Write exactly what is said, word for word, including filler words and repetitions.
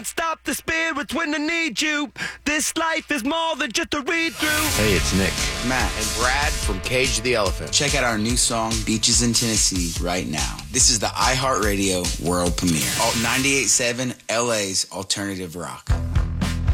Stop the spirits when they need you. This life is more than just a read-through. Hey, it's Nick, Matt, and Brad from Cage the Elephant. Check out our new song, Beaches in Tennessee, right now. This is the iHeartRadio world premiere. ninety-eight point seven L A's Alternative Rock.